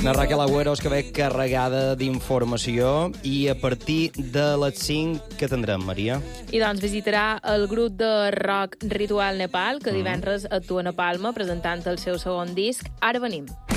La Raquel Agüero és que ve carregada d'informació i a partir de les 5 que tindrem, Maria? I doncs visitarà el grup de rock Ritual Nepal, que divendres actua a Palma presentant el seu segon disc. Ara venim.